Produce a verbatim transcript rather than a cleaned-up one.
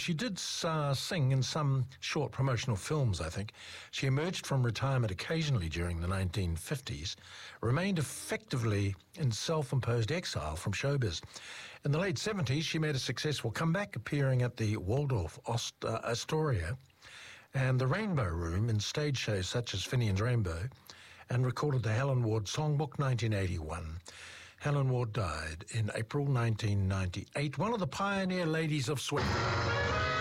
she did uh, sing in some short promotional films, I think. She emerged from retirement occasionally during the nineteen fifties, remained effectively in self-imposed exile from showbiz. In the late seventies, she made a successful comeback, appearing at the Waldorf Ost- uh, Astoria and the Rainbow Room in stage shows such as Finian's Rainbow, and recorded the Helen Ward Songbook nineteen eighty-one. Helen Ward died in April nineteen ninety-eight, one of the pioneer ladies of swing.